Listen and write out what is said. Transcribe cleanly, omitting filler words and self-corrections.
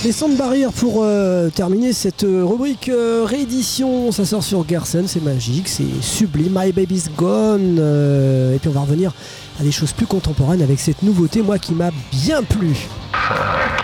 Les Sound Barrier pour terminer cette rubrique réédition. Ça sort sur Gerson, c'est magique, c'est sublime. My Baby's Gone. Et puis on va revenir à des choses plus contemporaines avec cette nouveauté, moi qui m'a bien plu.